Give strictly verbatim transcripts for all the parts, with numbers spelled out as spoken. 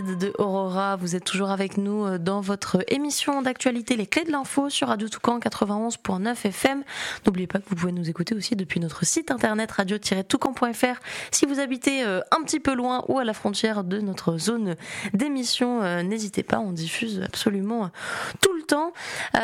De Aurora, vous êtes toujours avec nous dans votre émission d'actualité Les Clés de l'Info sur Radio Toucan quatre-vingt-onze virgule neuf F M. N'oubliez pas que vous pouvez nous écouter aussi depuis notre site internet radio tiret toucan point f r si vous habitez un petit peu loin ou à la frontière de notre zone d'émission. N'hésitez pas, on diffuse absolument tout le temps.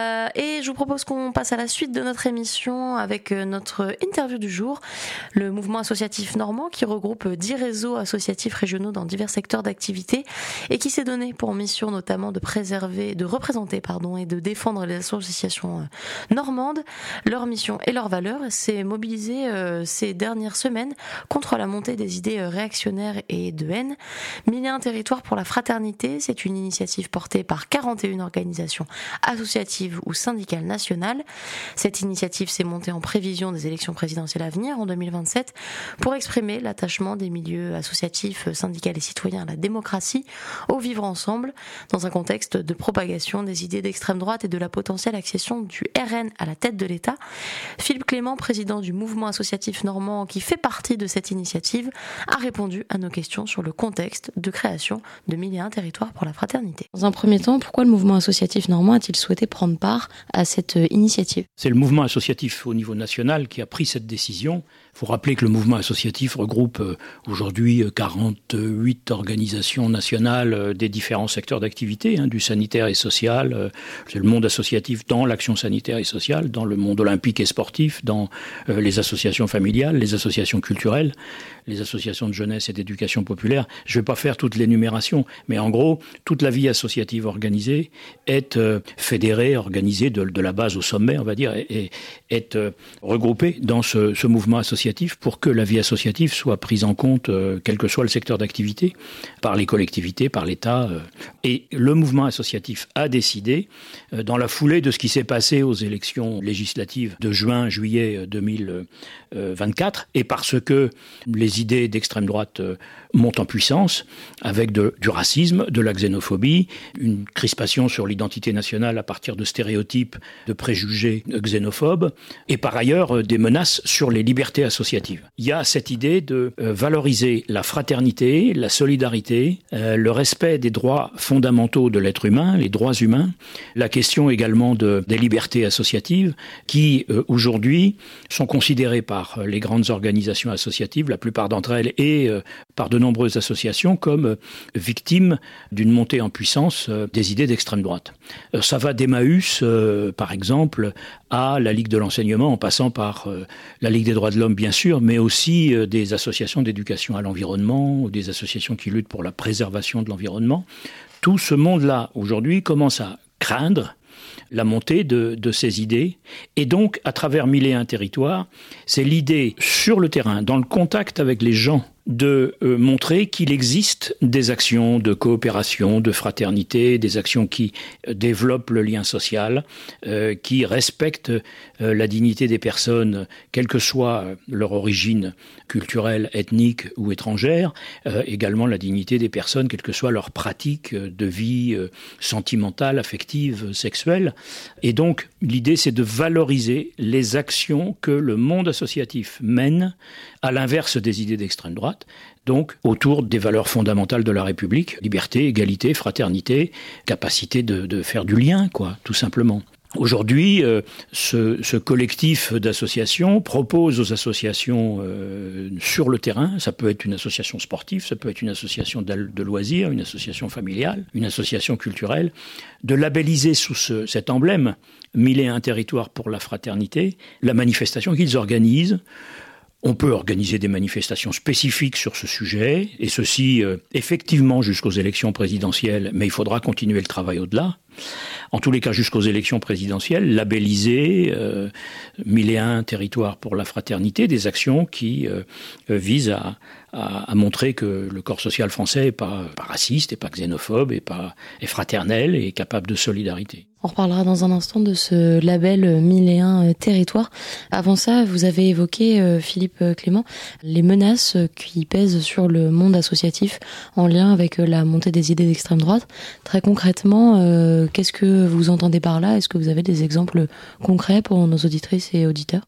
Et je vous propose qu'on passe à la suite de notre émission avec notre interview du jour. Le mouvement associatif normand qui regroupe dix réseaux associatifs régionaux dans divers secteurs d'activité et qui s'est donné pour mission notamment de préserver, de représenter pardon, et de défendre les associations normandes, leur mission et leurs valeurs, s'est mobilisé euh, ces dernières semaines contre la montée des idées réactionnaires et de haine. Mille et un territoires pour la fraternité, c'est une initiative portée par quarante et une organisations associatives ou syndicales nationales. Cette initiative s'est montée en prévision des élections présidentielles à venir en deux mille vingt-sept pour exprimer l'attachement des milieux associatifs, syndicaux et citoyens à la démocratie, au vivre ensemble, dans un contexte de propagation des idées d'extrême droite et de la potentielle accession du R N à la tête de l'État. Philippe Clément, président du mouvement associatif normand qui fait partie de cette initiative, a répondu à nos questions sur le contexte de création de mille et un territoires pour la fraternité. Dans un premier temps, pourquoi le mouvement associatif normand a-t-il souhaité prendre part à cette initiative ? C'est le mouvement associatif au niveau national qui a pris cette décision. Il faut rappeler que le mouvement associatif regroupe aujourd'hui quarante-huit organisations nationales des différents secteurs d'activité, hein, du sanitaire et social. C'est le monde associatif dans l'action sanitaire et sociale, dans le monde olympique et sportif, dans euh, les associations familiales, les associations culturelles, les associations de jeunesse et d'éducation populaire. Je ne vais pas faire toute l'énumération, mais en gros, toute la vie associative organisée est euh, fédérée, organisée de, de la base au sommet, on va dire, et, et est euh, regroupée dans ce, ce mouvement associatif pour que la vie associative soit prise en compte, euh, quel que soit le secteur d'activité, par les collectivités, par l'État. Euh. Et le mouvement associatif a décidé, euh, dans la foulée de ce qui s'est passé aux élections législatives de juin-juillet deux mille vingt-quatre, et parce que les idées d'extrême droite euh, montent en puissance, avec de, du racisme, de la xénophobie, une crispation sur l'identité nationale à partir de stéréotypes, de préjugés xénophobes, et par ailleurs euh, des menaces sur les libertés associatives. Il y a cette idée de euh, valoriser la fraternité, la solidarité, euh, le respect des droits fondamentaux de l'être humain, les droits humains, la question également de, des libertés associatives qui euh, aujourd'hui sont considérées par les grandes organisations associatives, la plupart d'entre elles, et euh, par de nombreuses associations comme euh, victimes d'une montée en puissance euh, des idées d'extrême droite. Euh, ça va d'Emmaüs, euh, par exemple, à la Ligue de l'enseignement, en passant par euh, la Ligue des droits de l'homme, bien sûr, mais aussi euh, des associations d'éducation à l'environnement, ou des associations qui luttent pour la préservation de l'environnement. Tout ce monde-là, aujourd'hui, commence à craindre la montée de, de ces idées. Et donc, à travers mille et un territoires, c'est l'idée sur le terrain, dans le contact avec les gens, de euh, montrer qu'il existe des actions de coopération, de fraternité, des actions qui euh, développent le lien social, euh, qui respectent euh, la dignité des personnes, quelle que soit leur origine culturelle, ethnique ou étrangère, euh, également la dignité des personnes, quelle que soit leur pratique de vie euh, sentimentale, affective, sexuelle. Et donc, l'idée, c'est de valoriser les actions que le monde associatif mène, à l'inverse des idées d'extrême droite, donc autour des valeurs fondamentales de la République, liberté, égalité, fraternité, capacité de, de faire du lien, quoi, tout simplement. Aujourd'hui, euh, ce, ce collectif d'associations propose aux associations euh, sur le terrain, ça peut être une association sportive, ça peut être une association de, de loisirs, une association familiale, une association culturelle, de labelliser sous ce, cet emblème mille et un territoires pour la fraternité, la manifestation qu'ils organisent. On peut organiser des manifestations spécifiques sur ce sujet, et ceci euh, effectivement jusqu'aux élections présidentielles, mais il faudra continuer le travail au-delà. En tous les cas, jusqu'aux élections présidentielles, labelliser euh, mille et un territoires pour la fraternité, des actions qui euh, visent à, à, à montrer que le corps social français n'est pas, pas raciste, n'est pas xénophobe, est, pas, est fraternel et est capable de solidarité. On reparlera dans un instant de ce label mille et un territoires. Avant ça, vous avez évoqué, euh, Philippe Clément, les menaces qui pèsent sur le monde associatif en lien avec la montée des idées d'extrême droite. Très concrètement, euh, qu'est-ce que vous entendez par là ? Est-ce que vous avez des exemples concrets pour nos auditrices et auditeurs ?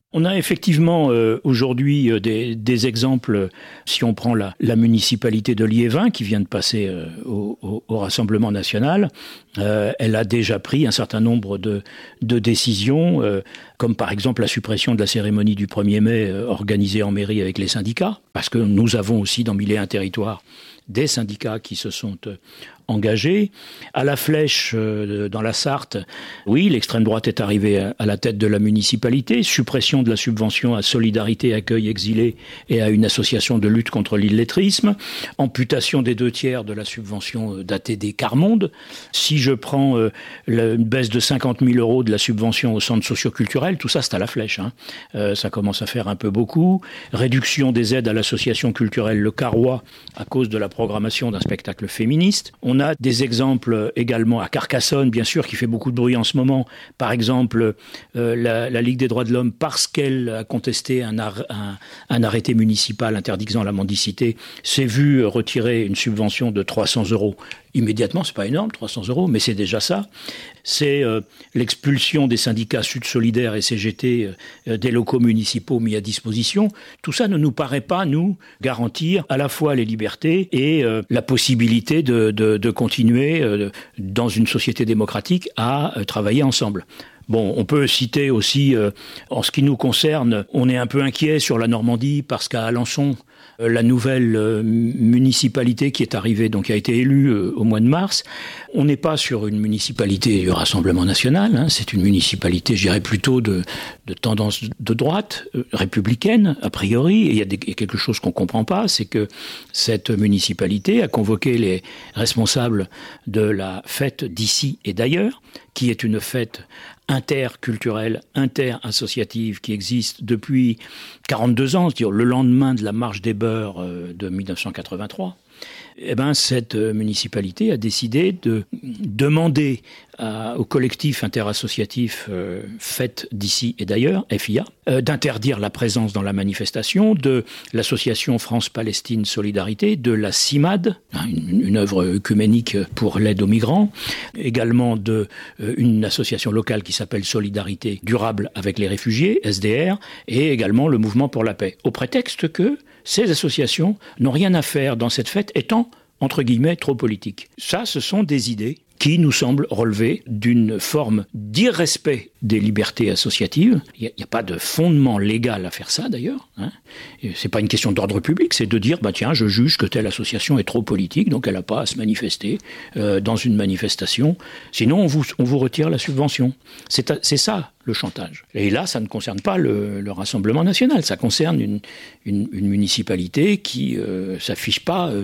On a effectivement euh, aujourd'hui euh, des, des exemples, si on prend la, la municipalité de Liévin qui vient de passer euh, au, au, au Rassemblement national, euh, elle a déjà pris un certain nombre de, de décisions, euh, comme par exemple la suppression de la cérémonie du premier mai euh, organisée en mairie avec les syndicats, parce que nous avons aussi dans mille et un territoires des syndicats qui se sont euh, engagés. À la Flèche, euh, dans la Sarthe, oui, l'extrême droite est arrivée à, à la tête de la municipalité. Suppression de la subvention à Solidarité Accueil Exilés et à une association de lutte contre l'illettrisme. Amputation des deux tiers de la subvention d'A T D Carmonde. Si je prends euh, la, une baisse de cinquante mille euros de la subvention au centre socioculturel, tout ça c'est à la Flèche. Hein. Euh, ça commence à faire un peu beaucoup. Réduction des aides à l'association culturelle Le Carrois à cause de la programmation d'un spectacle féministe. On a des exemples également à Carcassonne, bien sûr, qui fait beaucoup de bruit en ce moment. Par exemple, euh, la, la Ligue des droits de l'homme, parce qu'elle a contesté un, ar- un, un arrêté municipal interdisant la mendicité, s'est vue retirer une subvention de trois cents euros. Immédiatement, c'est pas énorme, trois cents euros, mais c'est déjà ça. C'est euh, l'expulsion des syndicats Sud Solidaire et C G T euh, des locaux municipaux mis à disposition. Tout ça ne nous paraît pas, nous, garantir à la fois les libertés et euh, la possibilité de, de, de continuer euh, dans une société démocratique à euh, travailler ensemble. Bon, on peut citer aussi, euh, en ce qui nous concerne, on est un peu inquiet sur la Normandie parce qu'à Alençon, la nouvelle euh, municipalité qui est arrivée, donc qui a été élue euh, au mois de mars, on n'est pas sur une municipalité du Rassemblement national, hein, c'est une municipalité, je dirais plutôt de, de tendance de droite, euh, républicaine, a priori, et il y a, des, il y a quelque chose qu'on ne comprend pas, c'est que cette municipalité a convoqué les responsables de la fête d'ici et d'ailleurs, qui est une fête interculturelle, interassociative qui existe depuis quarante-deux ans, c'est-à-dire le lendemain de la marche des beurs de mille neuf cent quatre-vingt-trois. Eh ben, cette municipalité a décidé de demander à, au collectif interassociatif euh, Fête d'ici et d'ailleurs, F I A, euh, d'interdire la présence dans la manifestation de l'association France-Palestine Solidarité, de la CIMAD, hein, une, une œuvre œcuménique pour l'aide aux migrants, également de euh, une association locale qui s'appelle Solidarité Durable avec les réfugiés, S D R, et également le Mouvement pour la paix, au prétexte que ces associations n'ont rien à faire dans cette fête étant, entre guillemets, trop politique. Ça, ce sont des idées qui nous semblent relever d'une forme d'irrespect des libertés associatives. Il n'y a, a pas de fondement légal à faire ça, d'ailleurs. Hein. C'est pas une question d'ordre public, c'est de dire, bah tiens, je juge que telle association est trop politique, donc elle n'a pas à se manifester euh, dans une manifestation. Sinon, on vous, on vous retire la subvention. C'est, c'est ça, le chantage. Et là, ça ne concerne pas le, le Rassemblement national, ça concerne une, une, une municipalité qui euh, s'affiche pas euh,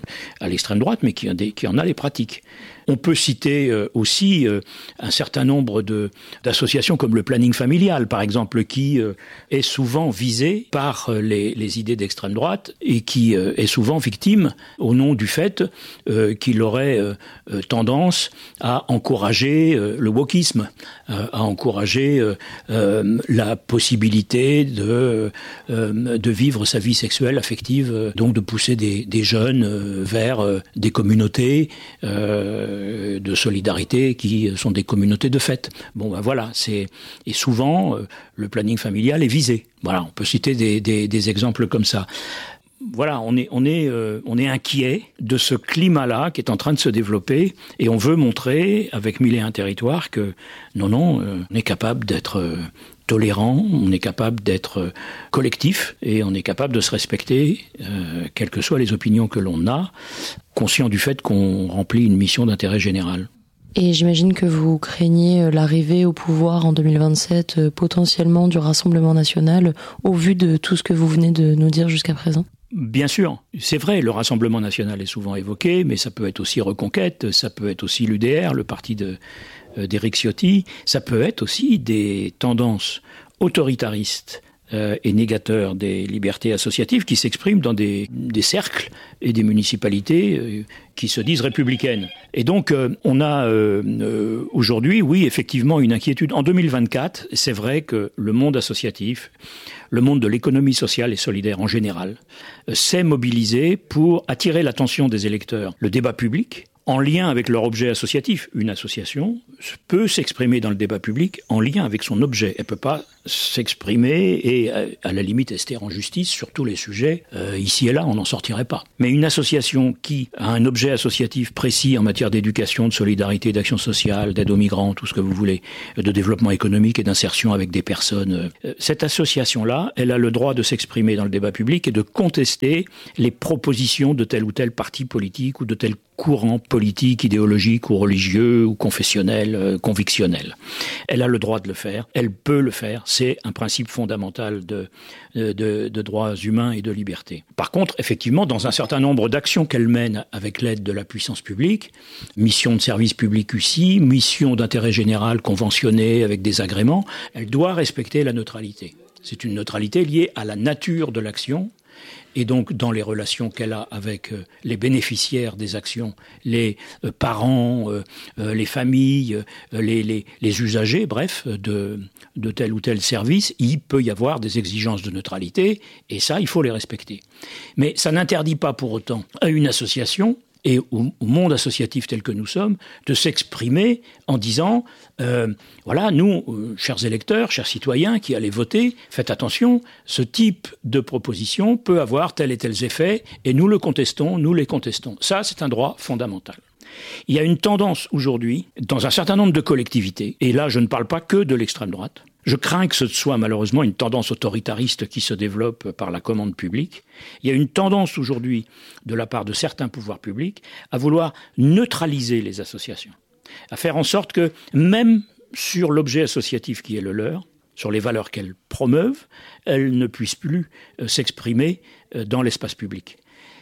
à l'extrême droite, mais qui, a des, qui en a les pratiques. On peut citer euh, aussi euh, un certain nombre de, d'associations comme le planning familial, par exemple, qui euh, est souvent visé par euh, les, les idées d'extrême droite et qui euh, est souvent victime au nom du fait euh, qu'il aurait euh, euh, tendance à encourager euh, le wokisme, euh, à encourager euh, euh, la possibilité de, euh, de vivre sa vie sexuelle, affective, euh, donc de pousser des, des jeunes euh, vers euh, des communautés euh, de solidarité qui sont des communautés de fête. Bon, ben voilà, c'est et souvent euh, le planning familial est visé. Voilà, on peut citer des, des, des exemples comme ça. Voilà, on est on est euh, on est inquiet de ce climat-là qui est en train de se développer et on veut montrer avec mille et un territoires que non non, euh, on est capable d'être euh, tolérant, on est capable d'être euh, collectif et on est capable de se respecter, euh, quelles que soient les opinions que l'on a, conscient du fait qu'on remplit une mission d'intérêt général. Et j'imagine que vous craignez l'arrivée au pouvoir en deux mille vingt-sept potentiellement du Rassemblement national au vu de tout ce que vous venez de nous dire jusqu'à présent. Bien sûr, c'est vrai, le Rassemblement national est souvent évoqué, mais ça peut être aussi Reconquête, ça peut être aussi l'U D R, le parti de, euh, d'Éric Ciotti, ça peut être aussi des tendances autoritaristes euh, et négateurs des libertés associatives qui s'expriment dans des, des cercles et des municipalités euh, qui se disent républicaines. Et donc, euh, on a euh, euh, aujourd'hui, oui, effectivement, une inquiétude. En deux mille vingt-quatre, c'est vrai que le monde associatif, le monde de l'économie sociale et solidaire en général, euh, s'est mobilisé pour attirer l'attention des électeurs. Le débat public, en lien avec leur objet associatif. Une association peut s'exprimer dans le débat public en lien avec son objet. Elle ne peut pas s'exprimer et, à la limite, rester en justice sur tous les sujets. Euh, ici et là, on n'en sortirait pas. Mais une association qui a un objet associatif précis en matière d'éducation, de solidarité, d'action sociale, d'aide aux migrants, tout ce que vous voulez, de développement économique et d'insertion avec des personnes, euh, cette association-là, elle a le droit de s'exprimer dans le débat public et de contester les propositions de tel ou tel parti politique ou de tel courant politique, idéologique ou religieux ou confessionnel, euh, convictionnel. Elle a le droit de le faire, elle peut le faire, c'est un principe fondamental de, de, de droits humains et de liberté. Par contre, effectivement, dans un certain nombre d'actions qu'elle mène avec l'aide de la puissance publique, mission de service public U C I, mission d'intérêt général conventionnée avec des agréments, elle doit respecter la neutralité. C'est une neutralité liée à la nature de l'action, et donc dans les relations qu'elle a avec euh, les bénéficiaires des actions, les euh, parents, euh, euh, les familles, euh, les, les, les usagers, bref, de, de tel ou tel service, il peut y avoir des exigences de neutralité, et ça, il faut les respecter. Mais ça n'interdit pas pour autant à une association et au, au monde associatif tel que nous sommes, de s'exprimer en disant euh, voilà, nous, euh, chers électeurs, chers citoyens qui allez voter, faites attention, ce type de proposition peut avoir tel et tel effet, et nous le contestons, nous les contestons. Ça, c'est un droit fondamental. Il y a une tendance aujourd'hui, dans un certain nombre de collectivités, et là je ne parle pas que de l'extrême droite, je crains que ce soit malheureusement une tendance autoritariste qui se développe par la commande publique. Il y a une tendance aujourd'hui de la part de certains pouvoirs publics à vouloir neutraliser les associations, à faire en sorte que même sur l'objet associatif qui est le leur, sur les valeurs qu'elles promeuvent, elles ne puissent plus s'exprimer dans l'espace public.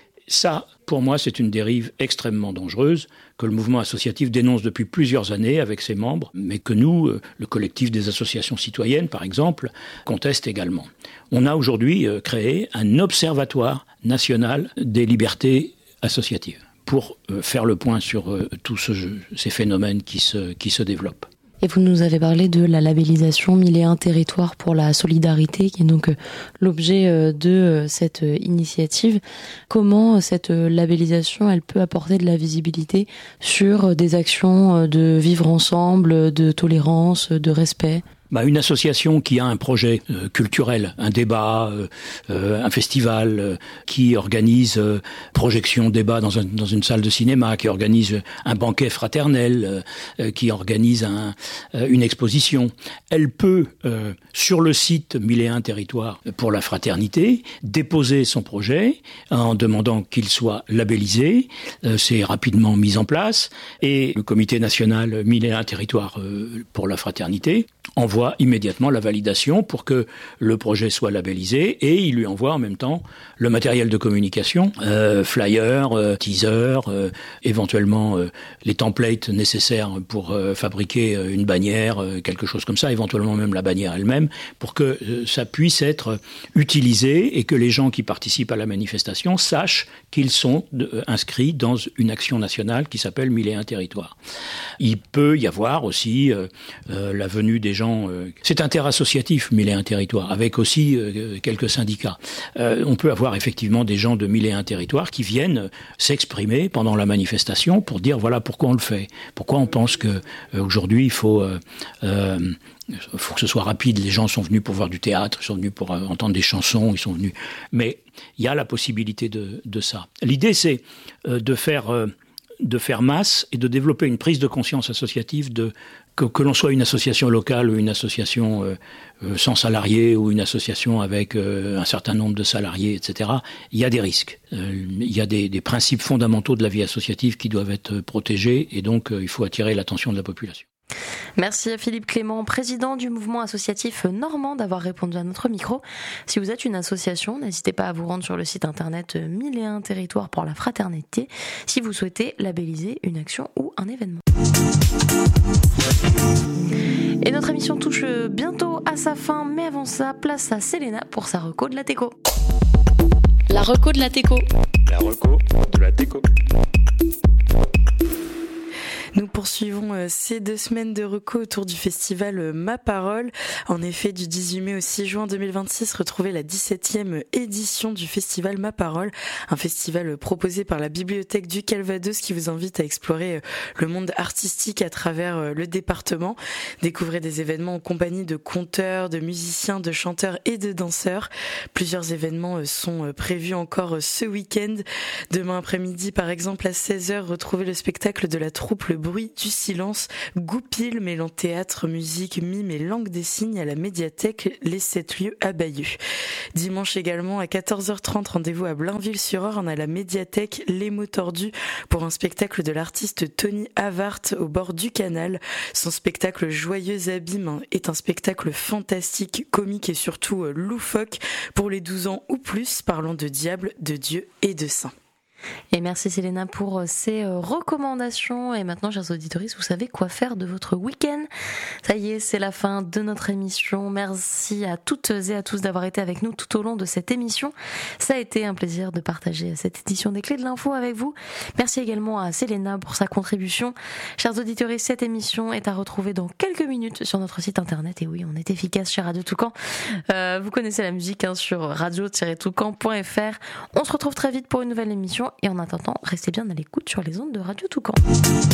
Ça, pour moi, c'est une dérive extrêmement dangereuse que le mouvement associatif dénonce depuis plusieurs années avec ses membres, mais que nous, le collectif des associations citoyennes, par exemple, conteste également. On a aujourd'hui créé un observatoire national des libertés associatives pour faire le point sur tous ce, ces phénomènes qui se, qui se développent. Et vous nous avez parlé de la labellisation mille et un territoires pour la solidarité, qui est donc l'objet de cette initiative. Comment cette labellisation, elle peut apporter de la visibilité sur des actions de vivre ensemble, de tolérance, de respect ? Bah, une association qui a un projet euh, culturel, un débat, euh, euh, un festival, euh, qui organise euh, projection, débat dans, un, dans une salle de cinéma, qui organise un banquet fraternel, euh, qui organise un, euh, une exposition, elle peut, euh, sur le site mille et un territoires pour la fraternité, déposer son projet en demandant qu'il soit labellisé. Euh, c'est rapidement mis en place et le comité national mille et un territoires euh, pour la fraternité envoie immédiatement la validation pour que le projet soit labellisé et il lui envoie en même temps le matériel de communication, euh, flyer, euh, teaser, euh, éventuellement euh, les templates nécessaires pour euh, fabriquer euh, une bannière, euh, quelque chose comme ça, éventuellement même la bannière elle-même, pour que euh, ça puisse être utilisé et que les gens qui participent à la manifestation sachent qu'ils sont euh, inscrits dans une action nationale qui s'appelle mille et un territoires. Il peut y avoir aussi euh, euh, la venue des gens. Euh, c'est interassociatif, mille et un territoires, avec aussi euh, quelques syndicats. Euh, on peut avoir effectivement des gens de mille et un territoires qui viennent s'exprimer pendant la manifestation pour dire voilà pourquoi on le fait, pourquoi on pense que euh, aujourd'hui il faut euh, euh, il faut que ce soit rapide. Les gens sont venus pour voir du théâtre, ils sont venus pour euh, entendre des chansons, ils sont venus. Mais il y a la possibilité de, de ça. L'idée, c'est euh, de faire euh, de faire masse et de développer une prise de conscience associative de que, que l'on soit une association locale ou une association euh, euh, sans salariés ou une association avec euh, un certain nombre de salariés, et cetera. Il y a des risques. Euh, il y a des, des principes fondamentaux de la vie associative qui doivent être protégés et donc euh, il faut attirer l'attention de la population. Merci à Philippe Clément, président du mouvement associatif normand, d'avoir répondu à notre micro. Si vous êtes une association, n'hésitez pas à vous rendre sur le site internet mille et un territoires pour la fraternité si vous souhaitez labelliser une action ou un événement. Et notre émission touche bientôt à sa fin, mais avant ça, place à Selena pour sa reco de la Teco. La reco de la Teco. La reco de la Teco. Nous poursuivons poursuivons ces deux semaines de reco autour du festival Ma Parole. En effet, du dix-huit mai au six juin deux mille vingt-six, retrouvez la dix-septième édition du festival Ma Parole, un festival proposé par la Bibliothèque du Calvados qui vous invite à explorer le monde artistique à travers le département. Découvrez des événements en compagnie de conteurs, de musiciens, de chanteurs et de danseurs. Plusieurs événements sont prévus encore ce week-end. Demain après-midi, par exemple, à seize heures, retrouvez le spectacle de la troupe Le Bruit du Silence, Goupil, mêlant théâtre, musique, mime et langue des signes à la médiathèque Les Sept Lieux à Bayeux. Dimanche également, à quatorze heures trente, rendez-vous à Blainville-sur-Orne à la médiathèque Les Mots Tordus pour un spectacle de l'artiste Tony Havart au bord du canal. Son spectacle Joyeux Abîme est un spectacle fantastique, comique et surtout loufoque pour les douze ans ou plus, parlant de diable, de Dieu et de saints. Et merci Célena pour ces recommandations. Et maintenant, chers auditeurs, vous savez quoi faire de votre week-end. Ça y est, c'est la fin de notre émission. Merci à toutes et à tous d'avoir été avec nous tout au long de cette émission. Ça a été un plaisir de partager cette édition des Clés de l'Info avec vous. Merci également à Célena pour sa contribution. Chers auditeurs, cette émission est à retrouver dans quelques minutes sur notre site internet. Et oui, on est efficace chez Radio Toucan. Euh, vous connaissez la musique hein, sur radio tiret toucan point f r. On se retrouve très vite pour une nouvelle émission. Et en attendant, restez bien à l'écoute sur les ondes de Radio Toucan.